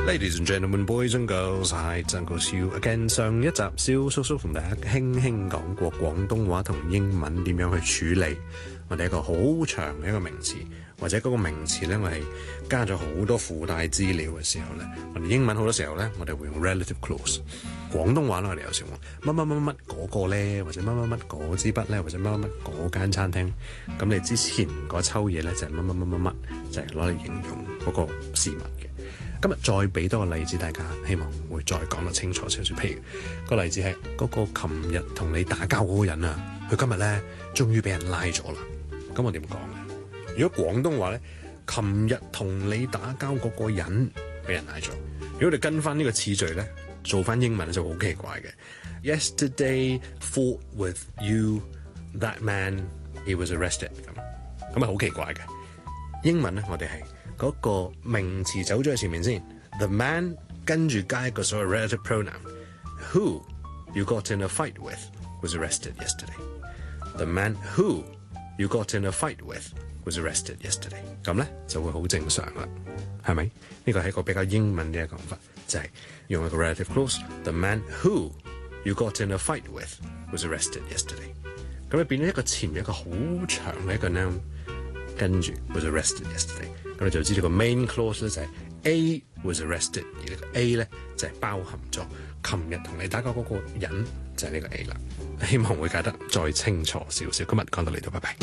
Ladies and gentlemen, boys and girls, hi, Uncle Siu again。上一集蕭叔叔同大家輕輕講過廣東話同英文點樣去處理我哋一個好長嘅一個名詞，或者嗰個名詞咧，我係加咗好多附帶資料嘅時候咧，我哋英文好多時候咧，我哋會用 relative clause。廣東話咧，我哋有時話乜乜乜乜嗰個咧，或者乜乜乜嗰支筆咧，或者乜乜乜嗰間餐廳。咁你之前嗰抽嘢咧就係乜乜乜乜乜，就係攞嚟形容嗰個事物嘅。今日再俾多個例子，大家希望會再講得清楚少少。譬如個例子係嗰個琴日同你打交嗰個人啊，佢今日咧終於俾人拉咗啦。咁我點講咧？如果廣東話咧，琴日同你打交嗰個人俾人拉咗。如果我哋跟翻呢個次序咧，做翻英文就好奇怪嘅。Yesterday fought with you, that man, he was arrested。咁係好奇怪嘅。英文咧，我哋係嗰個名詞走咗喺前面先 ，the man 跟住加一個所謂 relative pronoun，who you got in a fight with was arrested yesterday。The man who you got in a fight with was arrested yesterday。咁咧就會好正常啦，係咪？呢個係一個比較英文嘅講法，就係用一個 relative clause。The man who you got in a fight with was arrested yesterday。咁你變咗一個前面一個好長嘅一個 noun，跟住 was arrested yesterday。咁你就知道個 main clause 咧就係 A was arrested， 而呢個 A 咧就係包含咗琴日同你打交嗰個人就係呢個 A 啦。希望會解得再清楚少少。今日講到嚟度，拜拜。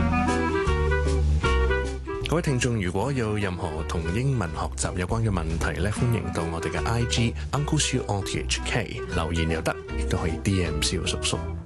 各位聽眾，如果有任何同英文學習有關嘅問題咧，歡迎到我哋嘅 IG Uncle Siu RTHK 留言又得，亦都可以 DM 蕭叔叔。